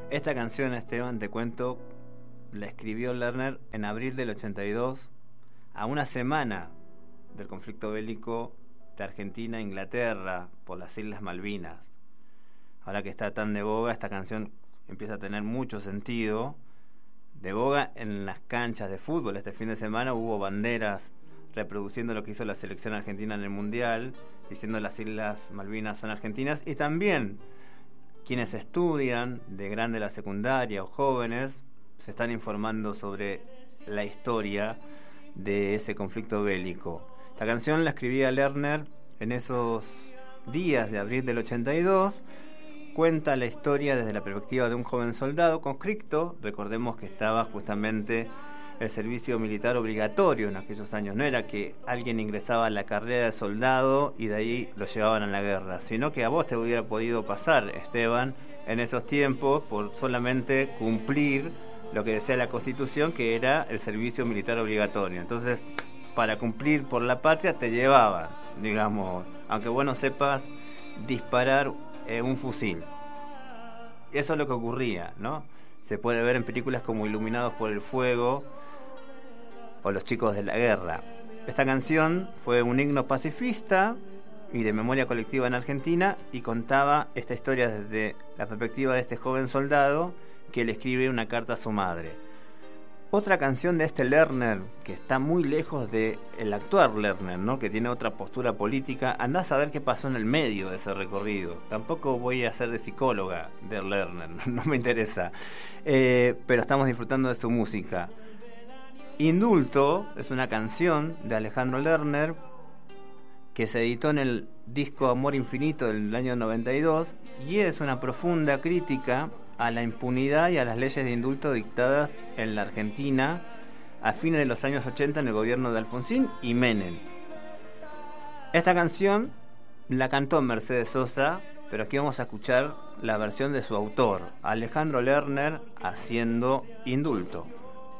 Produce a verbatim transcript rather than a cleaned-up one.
Esta canción, Esteban, te cuento, la escribió Lerner en abril del ochenta y dos, a una semana del conflicto bélico de Argentina e Inglaterra por las Islas Malvinas. Ahora que está tan de boga, esta canción empieza a tener mucho sentido. De boga en las canchas de fútbol. Este fin de semana hubo banderas reproduciendo lo que hizo la selección argentina en el Mundial, diciendo las Islas Malvinas son argentinas, y también quienes estudian de grande la secundaria o jóvenes se están informando sobre la historia de ese conflicto bélico. La canción la escribía Lerner en esos días de abril del ochenta y dos. Cuenta la historia desde la perspectiva de un joven soldado conscripto. Recordemos que estaba justamente el servicio militar obligatorio en aquellos años. No era que alguien ingresaba a la carrera de soldado y de ahí lo llevaban a la guerra, sino que a vos te hubiera podido pasar, Esteban, en esos tiempos por solamente cumplir lo que decía la Constitución, que era el servicio militar obligatorio. Entonces, para cumplir por la patria te llevaban, digamos, aunque vos no sepas disparar eh, un fusil. Eso es lo que ocurría, ¿no? Se puede ver en películas como Iluminados por el Fuego o Los Chicos de la Guerra. Esta canción fue un himno pacifista y de memoria colectiva en Argentina, y contaba esta historia desde la perspectiva de este joven soldado que le escribe una carta a su madre. Otra canción de este Lerner, que está muy lejos del actual Lerner, ¿no? Que tiene otra postura política. Andá a saber qué pasó en el medio de ese recorrido. Tampoco voy a ser de psicóloga de Lerner, no me interesa. Eh, pero estamos disfrutando de su música. Indulto es una canción de Alejandro Lerner que se editó en el disco Amor Infinito del año noventa y dos, y es una profunda crítica a la impunidad y a las leyes de indulto dictadas en la Argentina a fines de los años ochenta en el gobierno de Alfonsín y Menem. Esta canción la cantó Mercedes Sosa, pero aquí vamos a escuchar la versión de su autor, Alejandro Lerner, haciendo Indulto.